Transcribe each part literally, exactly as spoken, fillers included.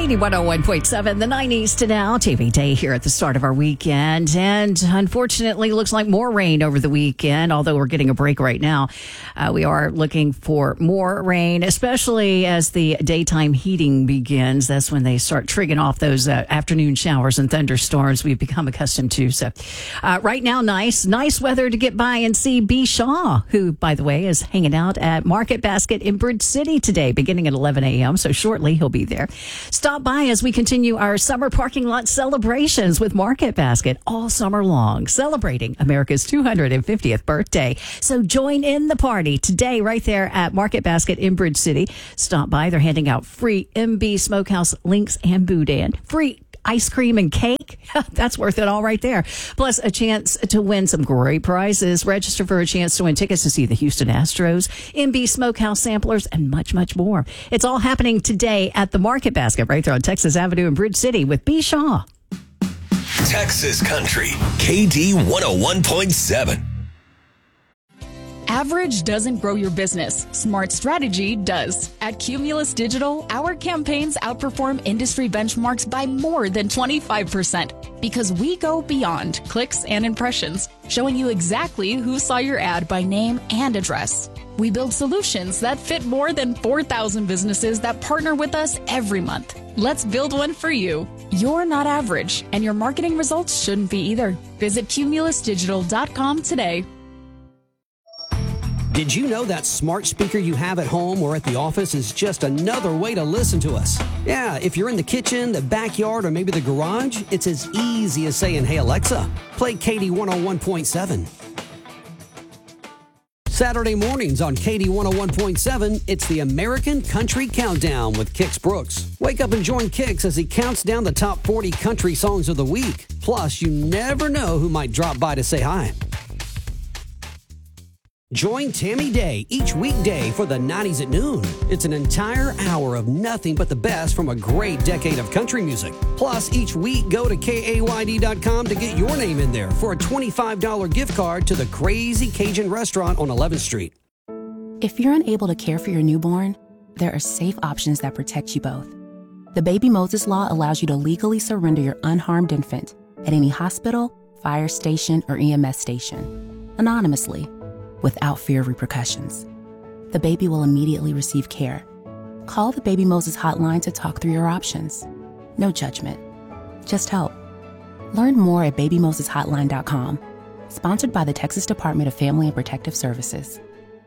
K D one oh one point seven, the nineties to now. T V Day here at the start of our weekend. And unfortunately, looks like more rain over the weekend, although we're getting a break right now. Uh, we are looking for more rain, especially as the daytime heating begins. That's when they start triggering off those uh, afternoon showers and thunderstorms we've become accustomed to. So uh, right now, nice, nice weather to get by and see B. Shaw, who, by the way, is hanging out at Market Basket in Bridge City today, beginning at eleven a.m. So shortly he'll be there. Stop by as we continue our summer parking lot celebrations with Market Basket all summer long, celebrating America's two hundred fiftieth birthday. So join in the party today right there at Market Basket in Bridge City. Stop by. They're handing out free M B Smokehouse links and boudin, free ice cream and cake. That's worth it all right there. Plus a chance to win some great prizes. Register for a chance to win tickets to see the Houston Astros, M B Smokehouse samplers, and much, much more. It's all happening today at the Market Basket right there on Texas Avenue in Bridge City with B. Shaw. Texas Country, K D one oh one point seven. Average doesn't grow your business. Smart strategy does. At Cumulus Digital, our campaigns outperform industry benchmarks by more than twenty-five percent because we go beyond clicks and impressions, showing you exactly who saw your ad by name and address. We build solutions that fit more than four thousand businesses that partner with us every month. Let's build one for you. You're not average, and your marketing results shouldn't be either. Visit cumulus digital dot com today. Did you know that smart speaker you have at home or at the office is just another way to listen to us? Yeah, if you're in the kitchen, the backyard, or maybe the garage, it's as easy as saying, "Hey Alexa, play K D one oh one point seven. Saturday mornings on K D one oh one point seven, it's the American Country Countdown with Kix Brooks. Wake up and join Kix as he counts down the top forty country songs of the week. Plus, you never know who might drop by to say hi. Join Tammy Day each weekday for the nineties at noon. It's an entire hour of nothing but the best from a great decade of country music. Plus, each week, go to K A Y D dot com to get your name in there for a twenty-five dollars gift card to the Crazy Cajun Restaurant on eleventh Street. If you're unable to care for your newborn, there are safe options that protect you both. The Baby Moses Law allows you to legally surrender your unharmed infant at any hospital, fire station, or E M S station, anonymously, without fear of repercussions. The baby will immediately receive care. Call the Baby Moses hotline to talk through your options. No judgment, just help. Learn more at baby moses hotline dot com. Sponsored by the Texas Department of Family and Protective Services.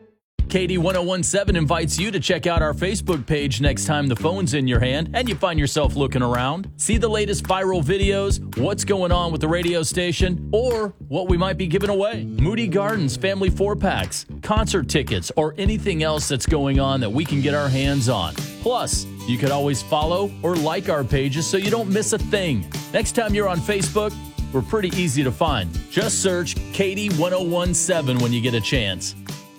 K D one oh one point seven invites you to check out our Facebook page next time the phone's in your hand and you find yourself looking around. See the latest viral videos, what's going on with the radio station, or what we might be giving away. Moody Gardens family four-packs, concert tickets, or anything else that's going on that we can get our hands on. Plus, you could always follow or like our pages so you don't miss a thing. Next time you're on Facebook, we're pretty easy to find. Just search K D one oh one point seven when you get a chance.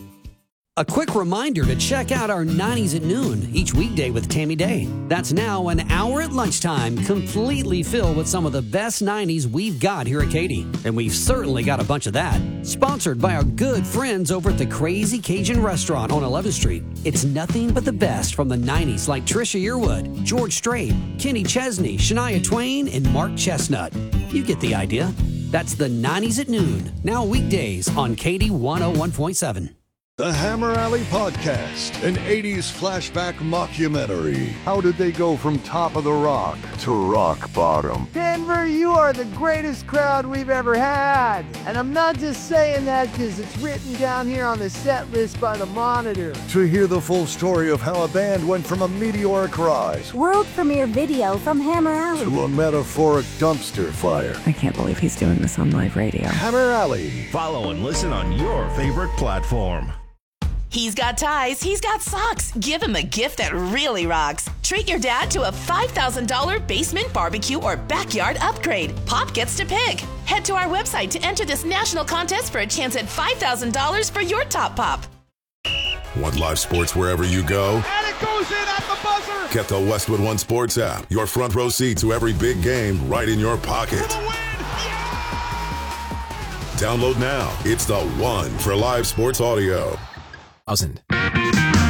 A quick reminder to check out our nineties at noon each weekday with Tammy Day. That's now an hour at lunchtime, completely filled with some of the best nineties we've got here at Katy. And we've certainly got a bunch of that. Sponsored by our good friends over at the Crazy Cajun Restaurant on eleventh Street. It's nothing but the best from the nineties like Trisha Yearwood, George Strait, Kenny Chesney, Shania Twain, and Mark Chestnut. You get the idea. That's the nineties at noon, now weekdays on K D one oh one point seven. The Hammer Alley Podcast, an eighties flashback mockumentary. How did they go from top of the rock to rock bottom? Denver, you are the greatest crowd we've ever had. And I'm not just saying that because it's written down here on the set list by the Monitor. To hear the full story of how a band went from a meteoric rise, world premiere video from Hammer Alley, to a metaphoric dumpster fire. I can't believe he's doing this on live radio. Hammer Alley. Follow and listen on your favorite platform. He's got ties, he's got socks. Give him a gift that really rocks. Treat your dad to a five thousand dollars basement barbecue or backyard upgrade. Pop gets to pick. Head to our website to enter this national contest for a chance at five thousand dollars for your top pop. Want live sports wherever you go? And it goes in at the buzzer. Get the Westwood One Sports app. Your front row seat to every big game right in your pocket. For the win. Yeah! Download now. It's the one for live sports audio. Thousand.